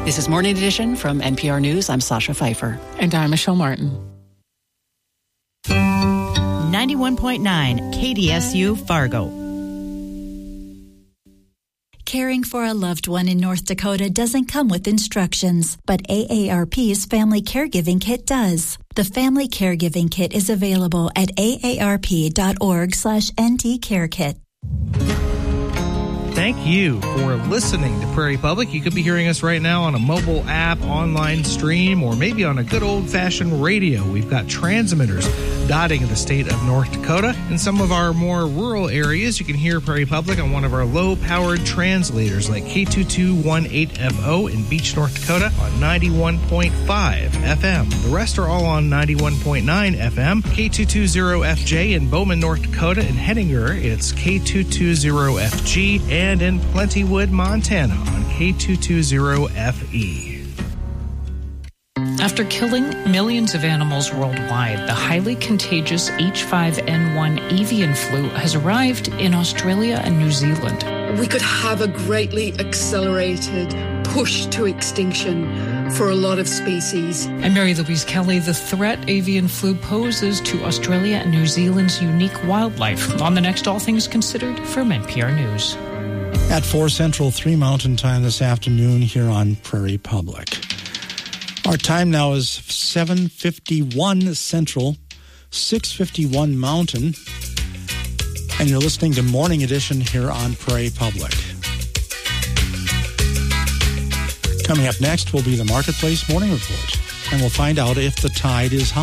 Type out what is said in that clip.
This is Morning Edition from NPR News. I'm Sasha Pfeiffer. And I'm Michelle Martin. 91.9 KDSU Fargo. Caring for a loved one in North Dakota doesn't come with instructions, but AARP's Family Caregiving Kit does. The Family Caregiving Kit is available at aarp.org/ndcarekit. Thank you for listening to Prairie Public. You could be hearing us right now on a mobile app, online stream, or maybe on a good old-fashioned radio. We've got transmitters dotting the state of North Dakota. In some of our more rural areas, you can hear Prairie Public on one of our low-powered translators like K2218FO in Beach, North Dakota on 91.5 FM. The rest are all on 91.9 FM. K220FJ in Bowman, North Dakota. In Hettinger, it's K220FG. And in Plentywood, Montana on K220FE. After killing millions of animals worldwide, the highly contagious H5N1 avian flu has arrived in Australia and New Zealand. We could have a greatly accelerated push to extinction for a lot of species. I'm Mary Louise Kelly. The threat avian flu poses to Australia and New Zealand's unique wildlife. On the next All Things Considered from NPR News. At 4 Central, 3 Mountain Time this afternoon here on Prairie Public. Our time now is 7:51 Central, 6:51 Mountain, and you're listening to Morning Edition here on Prairie Public. Coming up next will be the Marketplace Morning Report, and we'll find out if the tide is high.